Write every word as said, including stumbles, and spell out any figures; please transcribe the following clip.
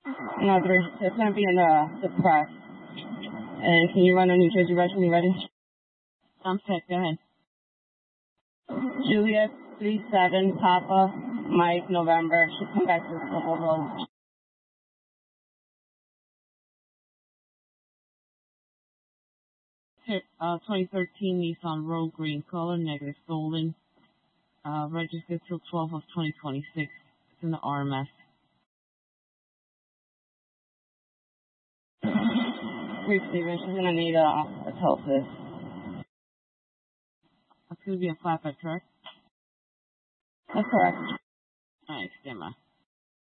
No, three. It's going to be in the, the press. And can you run a New Jersey Rush when you're ready? I'm set. Go ahead. Juliet, three seven, Papa, Mike, November. Should come back to the football road. Hit, uh, twenty thirteen Nissan Rogue green color, negative stolen. Uh, registered till twelve of twenty twenty-six. It's in the R M S. Three Stevens. She's going to need a, a Telfis. It's going to be a flatbed, correct? That's correct. All right, stand by.